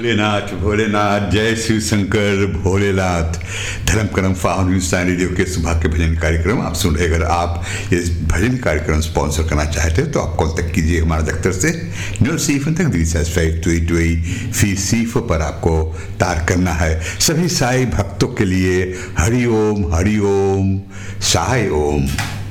भोलेनाथ भोलेनाथ, जय शिव शंकर भोलेनाथ। धर्म कर्म फाउंड हिंदुस्तान रेडियो के सुबह के भजन कार्यक्रम आप सुन रहे। अगर आप इस भजन कार्यक्रम स्पॉन्सर करना चाहते हैं तो आप कॉन्टेक्ट कीजिए हमारे दफ्तर से 0 फी सीफ पर आपको तार करना है। सभी साई भक्तों के लिए हरि ओम साई ओम।